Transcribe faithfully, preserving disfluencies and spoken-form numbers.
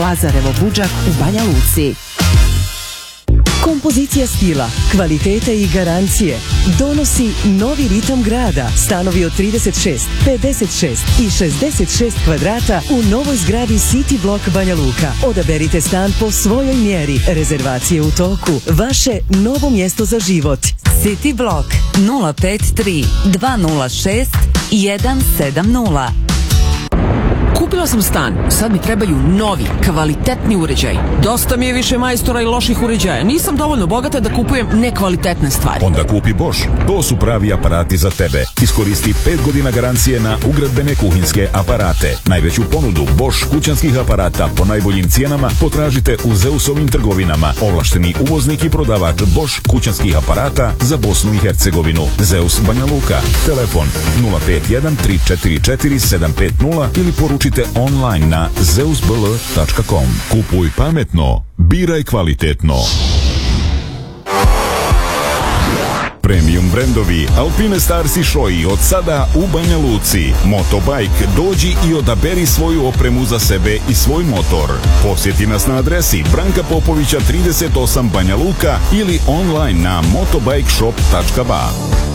Lazarevo Budžak u Banja Luci. Kompozicija stila, kvalitete i garancije donosi novi ritam grada. Stanovi od trideset šest, pedeset šest i šezdeset šest kvadrata u novoj zgradi City Block Banja Luka. Odaberite stan po svojoj mjeri. Rezervacije u toku. Vaše novo mjesto za život. City Block nula pet tri dva nula šest jedan sedam nula. Kupila sam stan, sad mi trebaju novi, kvalitetni uređaj. Dosta mi je više majstora i loših uređaja. Nisam dovoljno bogata da kupujem nekvalitetne stvari. Onda kupi Bosch. To su pravi aparati za tebe. Iskoristi pet godina garancije na ugradbene kuhinjske aparate. Najveću ponudu Bosch kućanskih aparata po najboljim cijenama potražite u Zeusovim trgovinama. Ovlašteni uvoznik i prodavač Bosch kućanskih aparata za Bosnu i Hercegovinu. Zeus Banja Luka. Telefon nula pet jedan tri četiri četiri sedam pet nula ili poručite online na zeus b l tačka com. Kupuj pametno, biraj kvalitetno. Premium brendovi Alpine Stars i Shoei od sada u Banja Luci. Motobike, dođi i odaberi svoju opremu za sebe i svoj motor. Posjeti nas na adresi Branka Popovića trideset osam Banja Luka ili online na motobikeshop tačka ba.